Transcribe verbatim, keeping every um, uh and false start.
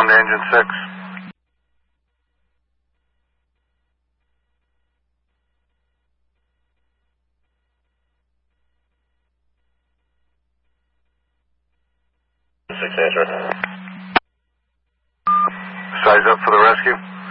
com to engine six. six answer. Size up for the rescue.